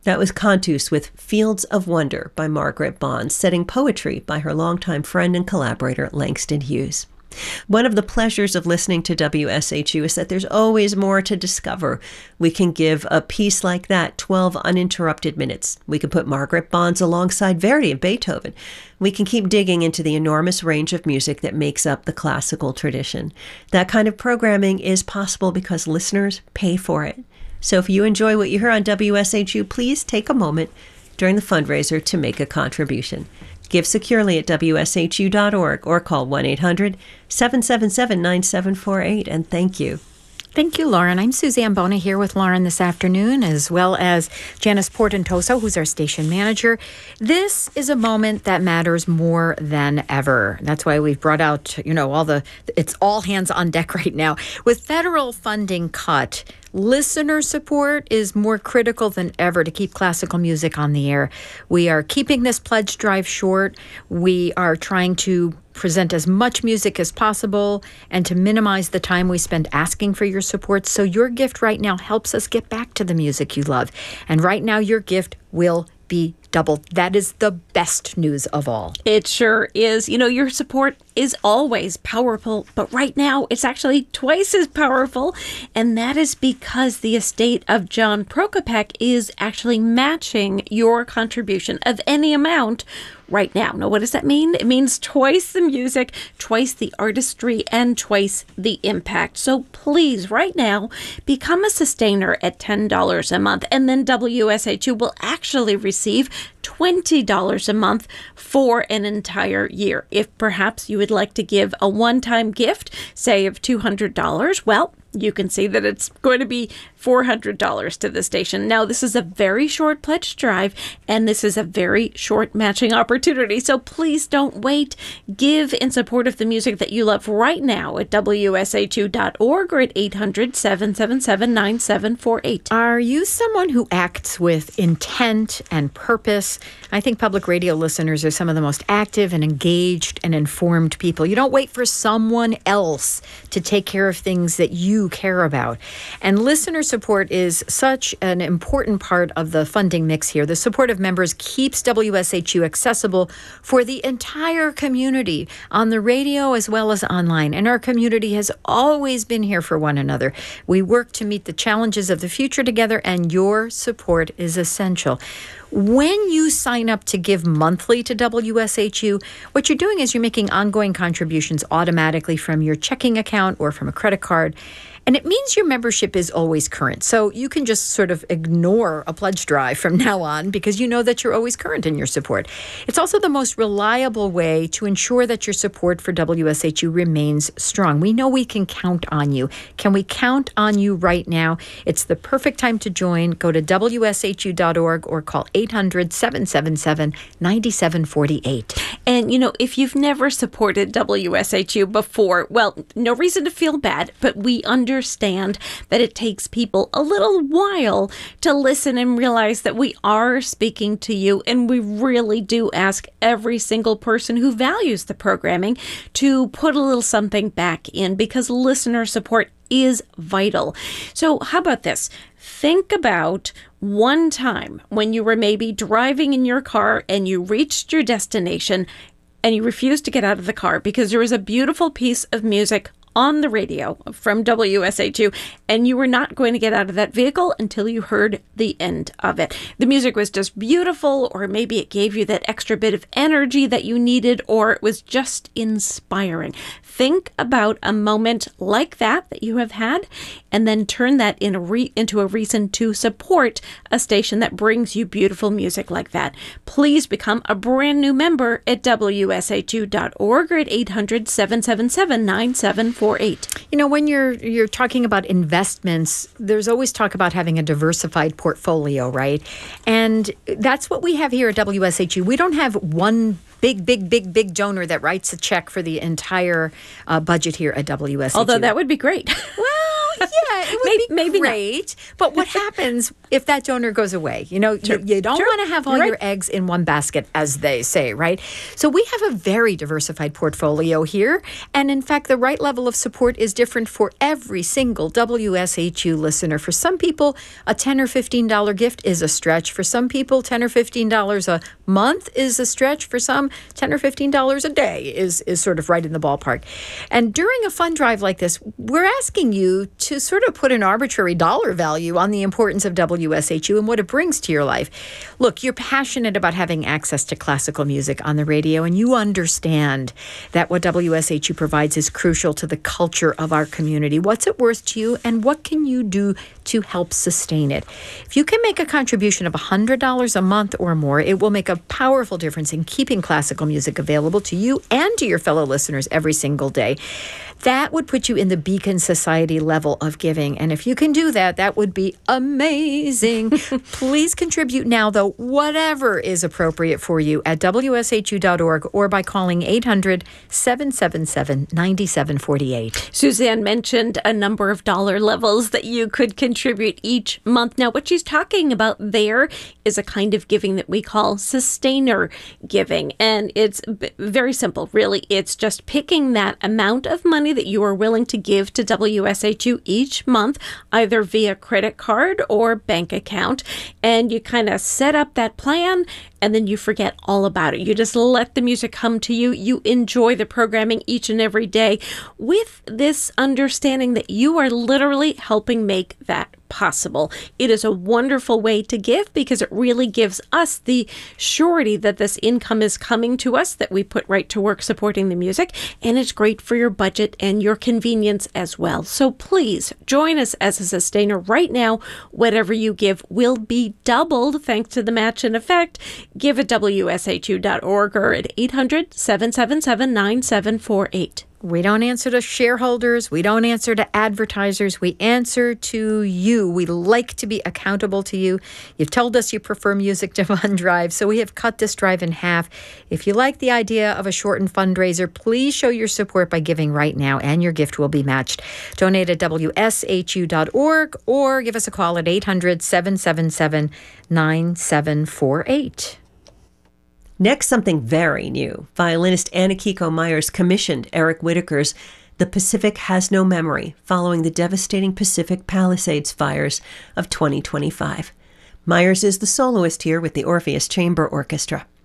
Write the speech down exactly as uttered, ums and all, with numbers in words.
That was Cantus with Fields of Wonder by Margaret Bonds, setting poetry by her longtime friend and collaborator, Langston Hughes. One of the pleasures of listening to W S H U is that there's always more to discover. We can give a piece like that twelve uninterrupted minutes. We can put Margaret Bonds alongside Verdi and Beethoven. We can keep digging into the enormous range of music that makes up the classical tradition. That kind of programming is possible because listeners pay for it. So if you enjoy what you hear on W S H U, please take a moment during the fundraiser to make a contribution. Give securely at W S H U dot org or call one eight hundred seven seven seven nine seven four eight. And thank you. Thank you, Lauren. I'm Suzanne Bona here with Lauren this afternoon, as well as Janice Portentoso, who's our station manager. This is a moment that matters more than ever. That's why we've brought out, you know, all the, it's all hands on deck right now. With federal funding cut, listener support is more critical than ever to keep classical music on the air. We are keeping this pledge drive short. We are trying to present as much music as possible and to minimize the time we spend asking for your support. So your gift right now helps us get back to the music you love. And right now your gift will be doubled. That is the best news of all. It sure is. You know, your support is always powerful, but right now it's actually twice as powerful. And that is because the estate of John Prokopec is actually matching your contribution of any amount right now. Now, what does that mean? It means twice the music, twice the artistry, and twice the impact. So please, right now, become a sustainer at ten dollars a month, and then W S H U will actually receive twenty dollars a month for an entire year. If perhaps you would like to give a one-time gift, say of two hundred dollars, well, you can see that it's going to be four hundred dollars to the station. Now, this is a very short pledge drive, and this is a very short matching opportunity. So please don't wait. Give in support of the music that you love right now at W S H U dot org or at eight hundred seven seven seven nine seven four eight. Are you someone who acts with intent and purpose? I think public radio listeners are some of the most active and engaged and informed people. You don't wait for someone else to take care of things that you care about. And listener support is such an important part of the funding mix here. The support of members keeps W S H U accessible for the entire community on the radio as well as online. And our community has always been here for one another. We work to meet the challenges of the future together, and your support is essential. When you sign up to give monthly to W S H U, what you're doing is you're making ongoing contributions automatically from your checking account or from a credit card. And it means your membership is always current. So you can just sort of ignore a pledge drive from now on because you know that you're always current in your support. It's also the most reliable way to ensure that your support for W S H U remains strong. We know we can count on you. Can we count on you right now? It's the perfect time to join. Go to W S H U dot org or call eight hundred seven seven seven nine seven four eight. And, you know, if you've never supported W S H U before, well, no reason to feel bad, but we understand understand that it takes people a little while to listen and realize that we are speaking to you, and we really do ask every single person who values the programming to put a little something back in, because listener support is vital. So how about this? Think about one time when you were maybe driving in your car and you reached your destination and you refused to get out of the car because there was a beautiful piece of music on the radio from W S H U, and you were not going to get out of that vehicle until you heard the end of it. The music was just beautiful, or maybe it gave you that extra bit of energy that you needed, or it was just inspiring. Think about a moment like that that you have had, and then turn that in a re- into a reason to support a station that brings you beautiful music like that. Please become a brand new member at W S H U dot org or at eight hundred seven seven seven nine seven four eight. You know, when you're you're talking about investments, there's always talk about having a diversified portfolio, right? And that's what we have here at W S H U. We don't have one big, big, big, big donor that writes a check for the entire uh, budget here at W S H U. Although that would be great. Well, yeah, it would maybe, be maybe great. But what happens if that donor goes away? You know, you, you don't True. want to have all You're your right. eggs in one basket, as they say, right? So we have a very diversified portfolio here. And in fact, the right level of support is different for every single W S H U listener. For some people, a ten or fifteen dollar gift is a stretch. For some people, ten or fifteen dollars a month is a stretch. For some, ten or fifteen dollars a day is, is sort of right in the ballpark. And during a fund drive like this, we're asking you to sort of put an arbitrary dollar value on the importance of W S H U and what it brings to your life. Look, you're passionate about having access to classical music on the radio, and you understand that what W S H U provides is crucial to the culture of our community. What's it worth to you, and what can you do to help sustain it? If you can make a contribution of one hundred dollars a month or more, it will make a powerful difference in keeping classical music available to you and to your fellow listeners every single day. That would put you in the Beacon Society level of giving. And if you can do that, that would be amazing. Please contribute now, though, whatever is appropriate for you at W S H U dot org or by calling eight hundred, seven seven seven, nine seven four eight. Suzanne mentioned a number of dollar levels that you could contribute each month. Now, what she's talking about there is a kind of giving that we call sustainer giving. And it's b- very simple, really. It's just picking that amount of money that you are willing to give to W S H U each month, either via credit card or bank account. And you kind of set up that plan, and then you forget all about it. You just let the music come to you. You enjoy the programming each and every day with this understanding that you are literally helping make that possible. It is a wonderful way to give because it really gives us the surety that this income is coming to us, that we put right to work supporting the music, and it's great for your budget and your convenience as well. So please join us as a sustainer right now. Whatever you give will be doubled thanks to the match in effect. Give at W S H U dot org or at eight hundred, seven seven seven, nine seven four eight. We don't answer to shareholders. We don't answer to advertisers. We answer to you. We like to be accountable to you. You've told us you prefer music to fund drive, so we have cut this drive in half. If you like the idea of a shortened fundraiser, please show your support by giving right now, and your gift will be matched. Donate at W S H U dot org or give us a call at eight hundred, seven seven seven, nine seven four eight. Next, something very new. Violinist Anakiko Myers commissioned Eric Whitacre's The Pacific Has No Memory following the devastating Pacific Palisades fires of twenty twenty-five. Myers is the soloist here with the Orpheus Chamber Orchestra.